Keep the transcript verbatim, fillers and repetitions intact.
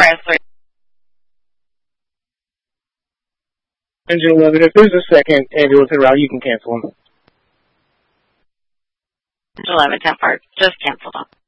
press three. Engine eleven, if there's a second ambulance en route, you can cancel them. eleven, ten part, just cancel them.